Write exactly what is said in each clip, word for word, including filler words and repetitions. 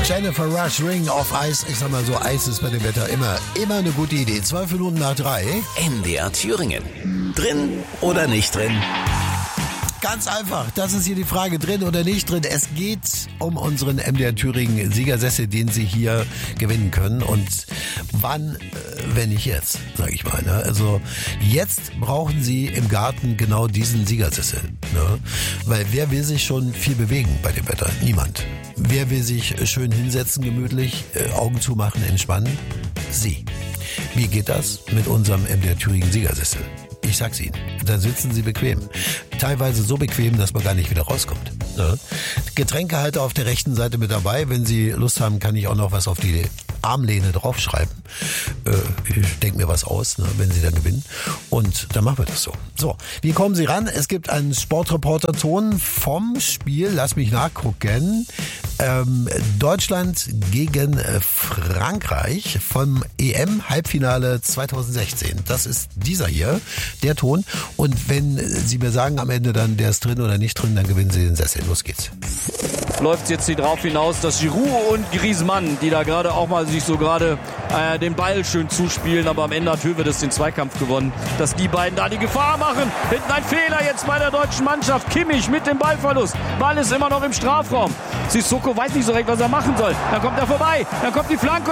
Jennifer Rush, Ring of Ice. Ich sag mal so, Eis ist bei dem Wetter immer, immer eine gute Idee. Zwölf Minuten nach drei. M D R Thüringen. Drin oder nicht drin? Ganz einfach, das ist hier die Frage, drin oder nicht drin. Es geht um unseren M D R Thüringen Siegersessel, den Sie hier gewinnen können. Und wann, wenn nicht jetzt, sage ich mal. Ne? Also jetzt brauchen Sie im Garten genau diesen Siegersessel. Ne? Weil wer will sich schon viel bewegen bei dem Wetter? Niemand. Wer will sich schön hinsetzen, gemütlich, äh, Augen zumachen, entspannen? Sie. Wie geht das mit unserem M D R Thüringen Siegersessel? Ich sag's Ihnen, da sitzen Sie bequem. Teilweise so bequem, dass man gar nicht wieder rauskommt. Ne? Getränkehalter auf der rechten Seite mit dabei. Wenn Sie Lust haben, kann ich auch noch was auf die Armlehne draufschreiben. Äh, ich denke mir was aus, ne, wenn Sie dann gewinnen. Und dann machen wir das so. So, wie kommen Sie ran? Es gibt einen Sportreporter-Ton vom Spiel, lass mich nachgucken, ähm, Deutschland gegen äh, Frankreich vom E M-Halbfinale zwanzig sechzehn. Das ist dieser hier, der Ton. Und wenn Sie mir sagen am Ende dann, der ist drin oder nicht drin, dann gewinnen Sie den Sessel. Los geht's. Läuft jetzt hier drauf hinaus, dass Giroud und Griezmann, die da gerade auch mal sich so gerade äh, den Ball schön zuspielen, aber am Ende hat Höwedes den Zweikampf gewonnen, dass die beiden da die Gefahr machen. Hinten ein Fehler jetzt bei der deutschen Mannschaft. Kimmich mit dem Ballverlust. Ball ist immer noch im Strafraum. Sissoko weiß nicht so recht, was er machen soll. Dann kommt er vorbei, dann kommt die Flanke.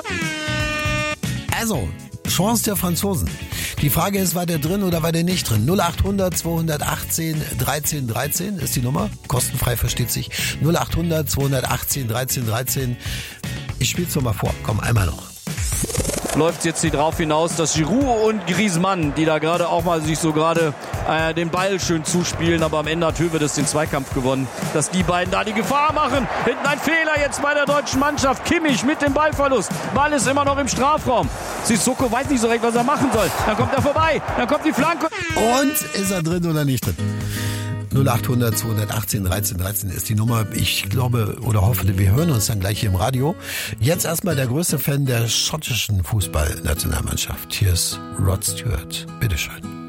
Also, Chance der Franzosen. Die Frage ist, war der drin oder war der nicht drin? null acht hundert zweihundertachtzehn dreizehn dreizehn ist die Nummer. Kostenfrei, versteht sich. null acht hundert zweihundertachtzehn dreizehn dreizehn. Ich spiel's nochmal vor. Komm, einmal noch. Läuft jetzt hier drauf hinaus, dass Giroud und Griezmann, die da gerade auch mal sich so gerade äh, den Ball schön zuspielen, aber am Ende hat Höwedes den Zweikampf gewonnen, dass die beiden da die Gefahr machen. Hinten ein Fehler jetzt bei der deutschen Mannschaft. Kimmich mit dem Ballverlust. Ball ist immer noch im Strafraum. Sissoko weiß nicht so recht, was er machen soll. Dann kommt er vorbei, dann kommt die Flanke. Und ist er drin oder nicht drin? null acht hundert zweihundertachtzehn dreizehn dreizehn ist die Nummer. Ich glaube oder hoffe, wir hören uns dann gleich hier im Radio. Jetzt erstmal der größte Fan der schottischen Fußballnationalmannschaft. Hier ist Rod Stewart. Bitteschön.